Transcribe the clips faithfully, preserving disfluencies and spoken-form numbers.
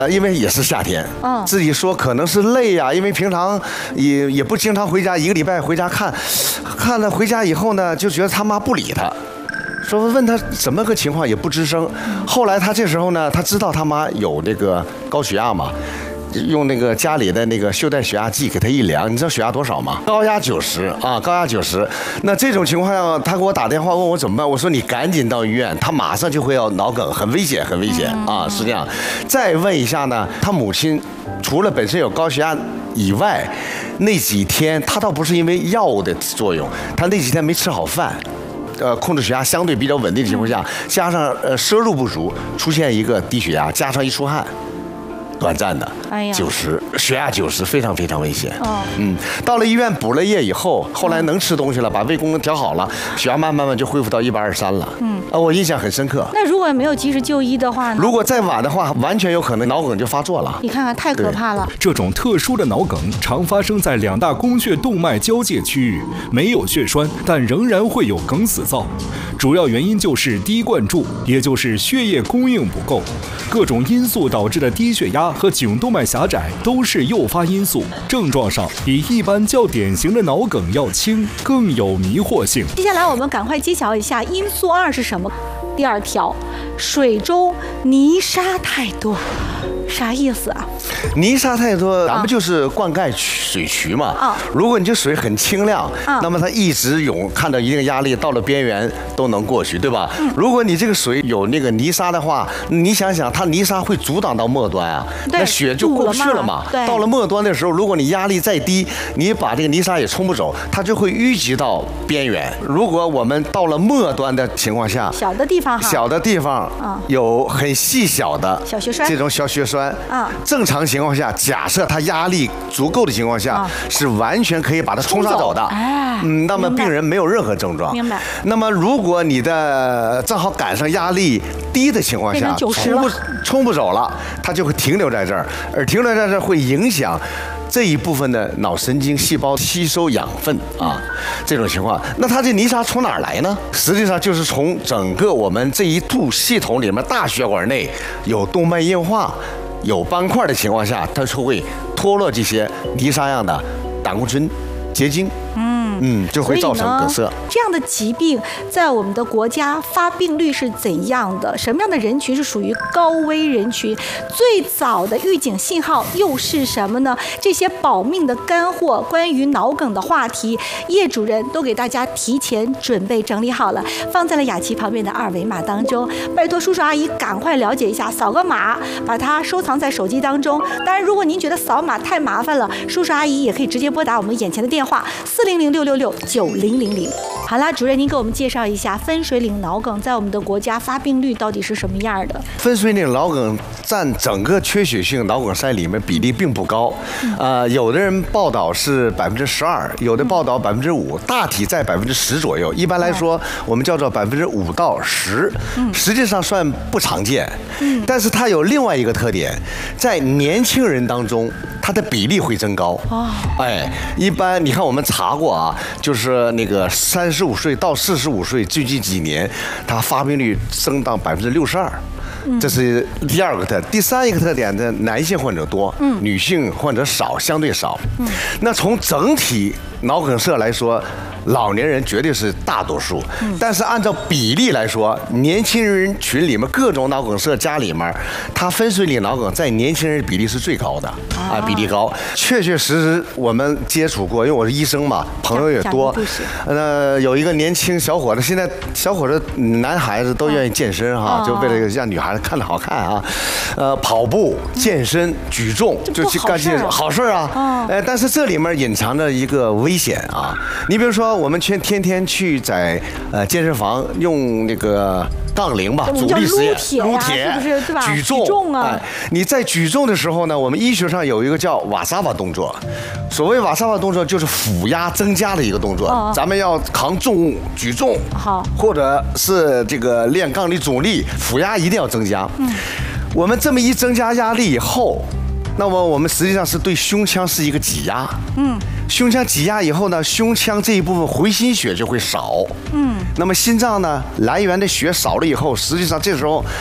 呃，因为也是夏天， 嗯， 自己说可能是累呀、啊，因为平常也也不经常回家，一个礼拜回家看，看了回家以后呢，就觉得他妈不理他。说问他怎么个情况也不吱声，后来他这时候呢，他知道他妈有这个高血压嘛，用那个家里的那个袖带血压计给他一量，你知道血压多少吗？高压九十啊，高压九十。那这种情况下，他给我打电话问我怎么办，我说你赶紧到医院，他马上就会要脑梗，很危险，很危险啊，是这样。再问一下呢，他母亲除了本身有高血压以外，那几天他倒不是因为药物的作用，他那几天没吃好饭。呃，控制血压相对比较稳定的情况下，加上呃摄入不足，出现一个低血压，加上一出汗，短暂的， 哎呀， 九十血压九十，非常非常危险。 哦， 嗯，到了医院补了液以后，后来能吃东西了，把胃功能调好了，血压慢慢慢就恢复到一百二十三了。嗯，啊，我印象很深刻。 那如果没有及时就医的话呢？ 如果再晚的话，完全有可能脑梗就发作了。 你看看，太可怕了。 这种特殊的脑梗常发生在两大供血动脉交界区域，没有血栓，但仍然会有梗死灶。主要原因就是低灌注，也就是血液供应不够。各种因素导致的低血压和颈动脉狭窄都是诱发因素，症状上比一般较典型的脑梗要轻，更有迷惑性。 接下来我们赶快揭晓一下因素二是什么。第二条，水中泥沙太多，啥意思啊？ 泥沙太多，咱们就是灌溉水渠嘛。 啊， 如果你这水很清亮， 啊， 那么它一直涌，看到一定压力，到了边缘都能过去，对吧？嗯，如果你这个水有那个泥沙的话，你想想，它泥沙会阻挡到末端啊，那血就过不去了嘛。 对， 到了末端的时候，如果你压力再低，你把这个泥沙也冲不走，它就会淤积到边缘。如果我们到了末端的情况下， 小的地方哈， 小的地方有很细小的小血栓， 这种小血栓啊，正常情况下，假设它压力足够的情况下，是完全可以把它冲刷走的。 哎， 嗯，那么病人没有任何症状。 明白。 那么如果你的正好赶上压力低的情况下，冲不冲不走了，它就会停留在这儿，而停留在这儿会影响这一部分的脑神经细胞吸收养分啊，这种情况，那它这泥沙从哪儿来呢？实际上就是从整个我们这一度系统里面大血管内有动脉硬化、有斑块的情况下，它就会脱落这些泥沙样的胆固醇结晶。嗯。嗯，就会造成梗塞。 这样的疾病在我们的国家发病率是怎样的？什么样的人群是属于高危人群？最早的预警信号又是什么呢？这些保命的干货，关于脑梗的话题，叶主任都给大家提前准备整理好了，放在了雅琪旁边的二维码当中。拜托叔叔阿姨赶快了解一下，扫个码，把它收藏在手机当中。当然，如果您觉得扫码太麻烦了，叔叔阿姨也可以直接拨打我们眼前的电话四零零六六六九零零零。好啦，主任，您给我们介绍一下分水岭脑梗在我们的国家发病率到底是什么样的？ 分水岭脑梗占整个缺血性脑梗塞里面比例并不高，嗯、呃，有的人报道是百分之十二，有的报道百分之五，大体在百分之十左右。一般来说，我们叫做百分之五到十，实际上算不常见。嗯，但是它有另外一个特点，在年轻人当中，它的比例会增高。哦，哎，一般你看我们查过啊，就是那个三十五岁到四十五岁最近几年，它发病率升到百分之六十二。这是第二个特点。第三一个特点呢，男性患者多，嗯，女性患者少，相对少。嗯，那从整体脑梗塞来说，老年人绝对是大多数。嗯，但是按照比例来说，年轻人群里面各种脑梗塞家里面，它分水岭脑梗在年轻人比例是最高的啊，比例高。确确实实我们接触过，因为我是医生嘛，朋友也多。呃，有一个年轻小伙子，现在小伙子男孩子都愿意健身哈，就为了让女孩子看着好看啊，呃，跑步、健身、举重，就去干这好事啊。呃，但是这里面隐藏着一个危险啊。你比如说，我们全天天去在呃健身房用那个杠铃吧，阻力实验， 撸铁，是不是对吧？ 举重啊，你在举重的时候呢，我们医学上有一个叫瓦萨瓦动作。所谓瓦萨瓦动作，就是腹压增加的一个动作。咱们要扛重物、举重，好，或者是这个练杠铃阻力，腹压一定要增加。嗯，我们这么一增加压力以后，那么我们实际上是对胸腔是一个挤压。嗯，胸腔挤压以后呢，胸腔这一部分回心血就会少。嗯，那么心脏呢，来源的血少了以后，实际上这时候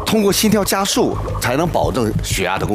通过心跳加速才能保证血压的供